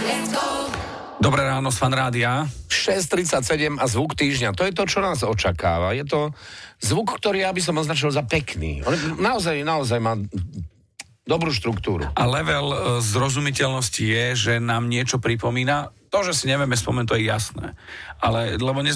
Dobré ráno z Fanrádia. 6.37 a zvuk týždňa, to je to, čo nás očakáva. Je to zvuk, ktorý ja by som označil za pekný. On naozaj má dobrú štruktúru. A level zrozumiteľnosti je, že nám niečo pripomína. To, že si nevieme spomenúť, to je jasné. Ale lebo